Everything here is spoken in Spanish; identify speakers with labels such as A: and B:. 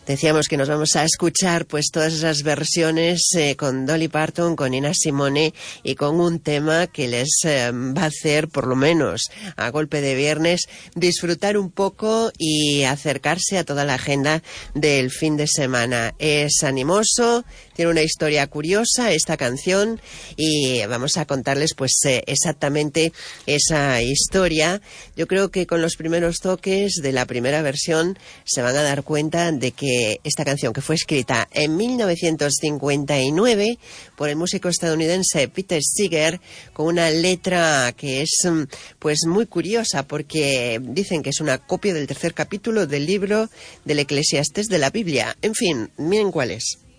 A: Decíamos que nos vamos a escuchar pues todas esas versiones con Dolly Parton, con Nina Simone y con un tema que les va a hacer, por lo menos a golpe de viernes, disfrutar un poco y acercarse a toda la agenda del fin de semana. Es animoso, tiene una historia curiosa esta canción y vamos a contarles pues exactamente esa historia. Yo creo que con los primeros toques de la primera versión se van a dar cuenta de que esta canción, que fue escrita en 1959 por el músico estadounidense Peter Seeger, con una letra que es pues muy curiosa, porque dicen que es una copia del tercer capítulo del libro del Eclesiastés de la Biblia. En fin, miren cuál es.